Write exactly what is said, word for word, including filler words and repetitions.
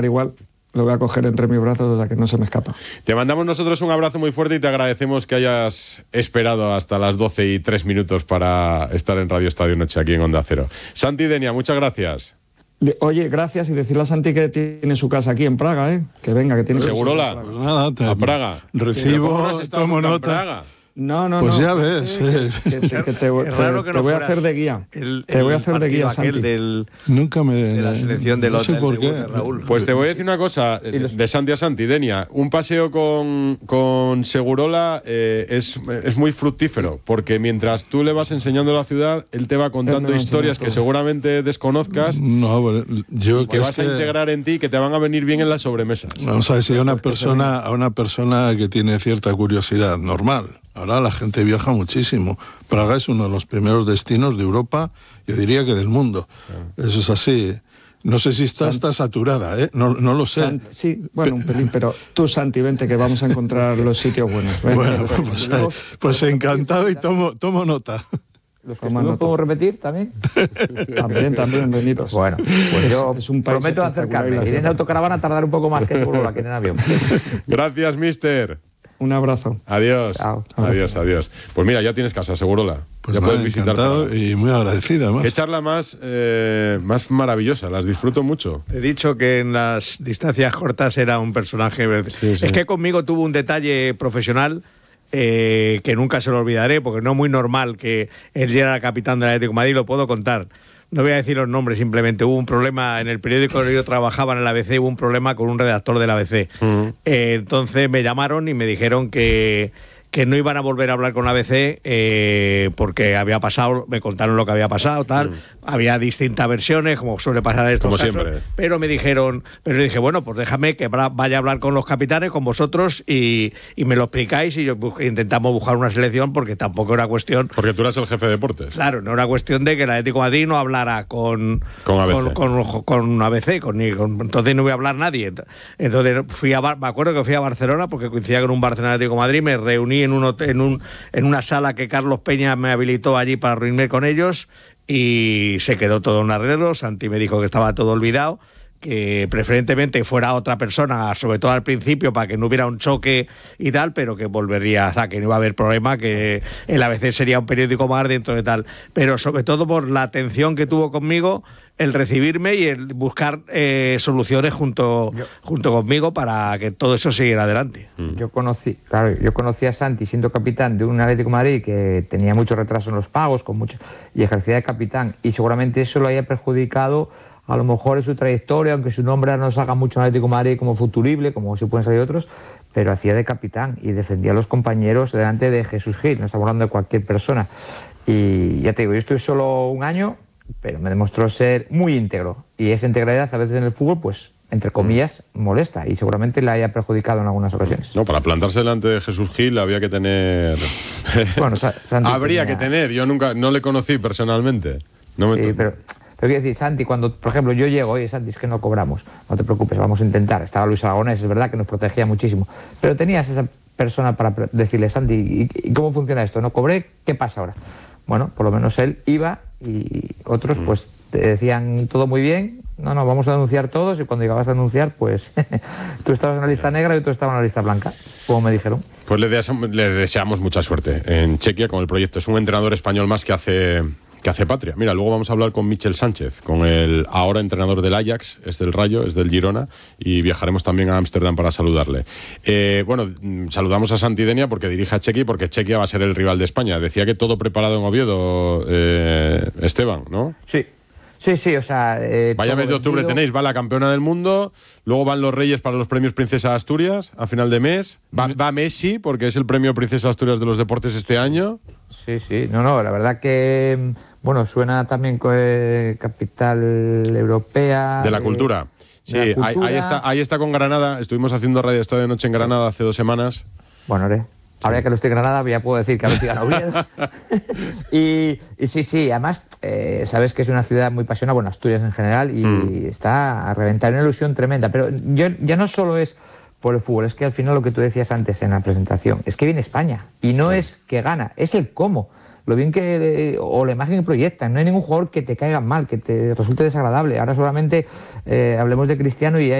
ganar igual, lo voy a coger entre mis brazos, o sea que no se me escapa. Te mandamos nosotros un abrazo muy fuerte y te agradecemos que hayas esperado hasta las doce y tres minutos para estar en Radio Estadio Noche aquí en Onda Cero. Santi Denia, muchas gracias. De, oye, gracias, y decirle a Santi que tiene su casa aquí en Praga, ¿eh? Que venga, que tiene Segurola, su casa. Pues nada, te, a Praga. Recibo, tomo nota. Praga? No, no, pues no. ya ves. Que, que, que, que te, te, es raro que te no voy a fueras hacer de guía. El, te voy a el hacer de guía, Santi. del, Nunca me... de la selección de no los sé por qué. de Raúl. Pues te voy a decir una cosa, de Santi a Santi, Denia, un paseo con, con Segurola eh, es, es muy fructífero, porque mientras tú le vas enseñando la ciudad, él te va contando historias que seguramente desconozcas, no, bueno, yo que vas que... a integrar en ti, que te van a venir bien en las sobremesas. Vamos a decir, a una persona, a una persona que tiene cierta curiosidad normal. Ahora la gente viaja muchísimo. Praga es uno de los primeros destinos de Europa, yo diría que del mundo. Claro. Eso es así. No sé si está, está saturada, ¿eh? No, no lo sé. Sant, sí, bueno, un pelín, pero tú, Santi, vente que vamos a encontrar los sitios buenos. Ven, bueno, pues, pues, pues, pues encantado y tomo, tomo nota. ¿Los que no podemos repetir también? También, también, venidos. Bueno, pues es, yo es un país prometo acercarme. Ir en autocaravana tardar un poco más que en la que en avión. Gracias, mister. Un abrazo. Adiós. Chao. Adiós, adiós. Pues mira, ya tienes casa, Segurola. Pues ya nada, puedes visitar. Y muy agradecida, además. Qué charla más, eh, más maravillosa, las disfruto mucho. He dicho que en las distancias cortas era un personaje... Sí, sí. Es que conmigo tuvo un detalle profesional eh, que nunca se lo olvidaré, porque no es muy normal que él era el capitán del Atlético de Madrid, lo puedo contar. No voy a decir los nombres, simplemente hubo un problema en el periódico en el que yo trabajaba en el A B C, hubo un problema con un redactor del A B C. Uh-huh. Eh, entonces me llamaron y me dijeron que, que no iban a volver a hablar con A B C eh, porque había pasado, me contaron lo que había pasado, tal. Uh-huh. Había distintas versiones, como suele pasar en estos como casos. Siempre. Pero me dijeron, pero dije, bueno, pues déjame que vaya a hablar con los capitanes, con vosotros, y, y me lo explicáis y yo bus- intentamos buscar una selección, porque tampoco era cuestión... Porque tú eras el jefe de deportes. Claro, no era cuestión de que el Atlético de Madrid no hablara con, con A B C. Con, con, con A B C, con, con, entonces no iba a hablar nadie. Entonces fui a, me acuerdo que fui a Barcelona, porque coincidía con un Barcelona Atlético de Madrid, me reuní en, un hotel, en, un, en una sala que Carlos Peña me habilitó allí para reunirme con ellos, y se quedó todo en arreglo. Santi me dijo que estaba todo olvidado, que preferentemente fuera otra persona, sobre todo al principio, para que no hubiera un choque y tal, pero que volvería, o sea, que no iba a haber problema, que el A B C sería un periódico más dentro de tal, pero sobre todo por la atención que tuvo conmigo, el recibirme y el buscar eh, soluciones junto, yo, junto conmigo para que todo eso siguiera adelante. Yo conocí, claro, yo conocí a Santi siendo capitán de un Atlético de Madrid que tenía mucho retraso en los pagos, con mucho, y ejercía de capitán, y seguramente eso lo haya perjudicado a lo mejor en su trayectoria, aunque su nombre no salga mucho en Atlético de Madrid como futurible, como si pueden salir otros, pero hacía de capitán y defendía a los compañeros delante de Jesús Gil, no estamos hablando de cualquier persona. Y ya te digo, yo estuve solo un año, pero me demostró ser muy íntegro, y esa integridad a veces en el fútbol, pues, entre comillas, molesta, y seguramente le haya perjudicado en algunas ocasiones. No, para plantarse delante de Jesús Gil había que tener... Bueno, Santi habría tenía... que tener, yo nunca, no le conocí personalmente. No me sí, to... pero... Pero quiero decir, Santi, cuando, por ejemplo, yo llego, oye, Santi, es que no cobramos, no te preocupes, vamos a intentar. Estaba Luis Aragonés, es verdad que nos protegía muchísimo, pero tenías esa persona para decirle, Santi, ¿y, y cómo funciona esto? ¿No cobré? ¿Qué pasa ahora? Bueno, por lo menos él iba, y otros pues te decían todo muy bien, no, no, vamos a denunciar todos, y cuando llegabas a denunciar, pues tú estabas en la lista negra y tú estabas en la lista blanca, como me dijeron. Pues le deseamos, le deseamos mucha suerte en Chequia con el proyecto. Es un entrenador español más que hace... que hace patria. Mira, luego vamos a hablar con Michel Sánchez, con el ahora entrenador del Ajax, es del Rayo, es del Girona, y viajaremos también a Ámsterdam para saludarle. Eh, bueno, saludamos a Santi Denia porque dirige a Chequia, porque Chequia va a ser el rival de España. Decía que todo preparado en Oviedo, eh, Esteban, ¿no? Sí. Sí, sí, o sea... Eh, Vaya mes de octubre vendido. Tenéis, va la campeona del mundo, luego van los Reyes para los premios Princesa Asturias a final de mes, va, va Messi, porque es el premio Princesa Asturias de los deportes este año. Sí, sí, no, no, la verdad que, bueno, suena también eh, capital europea... De la cultura. Sí, ahí, ahí, está, ahí está con Granada, estuvimos haciendo Radio Estadio de Noche en Granada sí. hace dos semanas. Bueno, haré. Ahora ya que lo estoy en Granada, ya puedo decir que ahora estoy en Oviedo. y, y sí, sí, además, eh, sabes que es una ciudad muy apasionada, bueno, Asturias en general, y mm. está a reventar, una ilusión tremenda. Pero yo, ya no solo es por el fútbol, es que al final lo que tú decías antes en la presentación, es que viene España, y no sí. es que gana, es el cómo. Lo bien que, o la imagen que proyectan, no hay ningún jugador que te caiga mal, que te resulte desagradable. Ahora solamente eh, hablemos de Cristiano y hay